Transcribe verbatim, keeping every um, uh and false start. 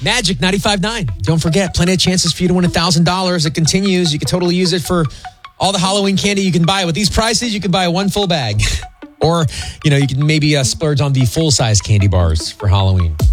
Magic ninety-five point nine. Don't forget, plenty of chances for you to win one thousand dollars. It continues. You can totally use it for all the Halloween candy you can buy. With these prices, you can buy one full bag. Or, you know, you can maybe uh, splurge on the full-size candy bars for Halloween.